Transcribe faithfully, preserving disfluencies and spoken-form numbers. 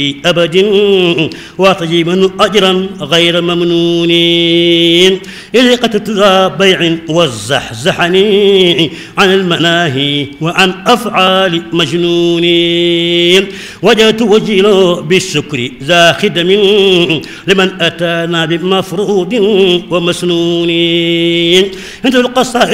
أبد وطيبا أجرا غير ممنون إذ قتلت ذا بيع والزحزحني عن المناهي وعن أفعال مجنون وجدت وجيلا بالشكر ذا خدم لمن أتانا بمفروض ومسنون عند القصائد